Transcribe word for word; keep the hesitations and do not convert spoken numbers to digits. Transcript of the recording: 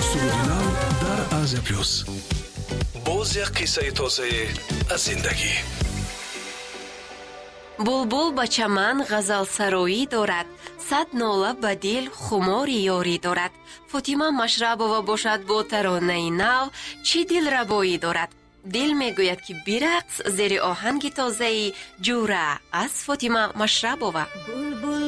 Сурудинал дар Азия плюс. боз як қиссаи тозае аз зиндагӣ. булбул ба чаман ғазалсароӣ дорад, сад нола ба дил хумори ёрӣ дорад. фотима машрабова бошад бо таронаи нав чӣ дилрабоӣ дорад. дил мегӯяд ки бирақс зери оҳанги тозаи ҷура аз фотима машрабова. булбул